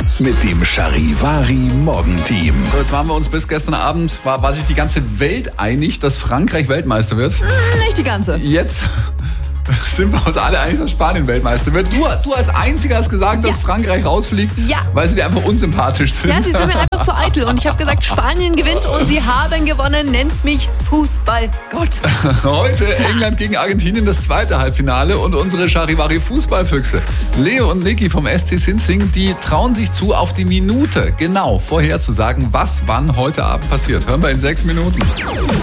mit dem Charivari Morgenteam. So, jetzt waren wir uns bis gestern Abend, war sich die ganze Welt einig, dass Frankreich Weltmeister wird. Nicht die ganze. Jetzt sind wir uns alle einig, dass Spanien Weltmeister wird. Du als Einziger hast gesagt, dass Frankreich rausfliegt, weil sie dir einfach unsympathisch sind. Ja, sie sind mir einfach zu eitel. Und ich habe gesagt, Spanien gewinnt und sie haben gewonnen. Nennt mich Fußballgott. Heute England gegen Argentinien, das zweite Halbfinale. Und unsere Charivari Fußballfüchse, Leo und Niki vom SC Sinzing, die trauen sich zu, auf die Minute genau vorherzusagen, was wann heute Abend passiert. Hören wir in 6 Minuten.